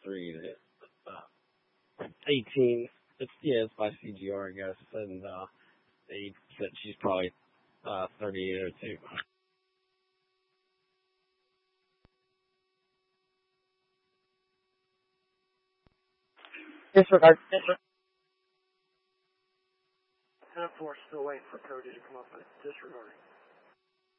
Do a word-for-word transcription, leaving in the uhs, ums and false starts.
three, uh, eighteen. It's yeah, it's by C G R, I guess, and uh, they said she's probably uh, thirty-eight or two. Disregard. Disregard. ten four, still waiting for Cody to come up with disregard.